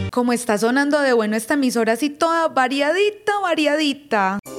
Como está sonando de bueno esta emisora así toda variadita, variadita.